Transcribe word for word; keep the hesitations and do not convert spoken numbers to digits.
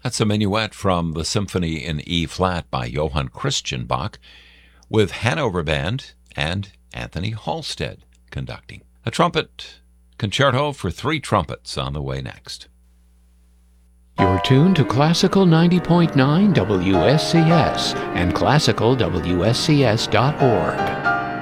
That's a minuet from the Symphony in E-flat by Johann Christian Bach, with Hanover Band and Anthony Halstead conducting. A trumpet concerto for three trumpets on the way next. You're tuned to Classical ninety point nine W S C S and classical W S C S dot org.